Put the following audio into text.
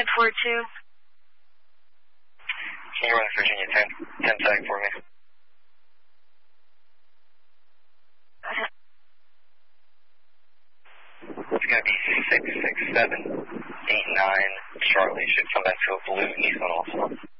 United 42. Can you run Virginia 10 tag for me? It's going to be 66789 Charlie. Should come back to a blue Nissan also.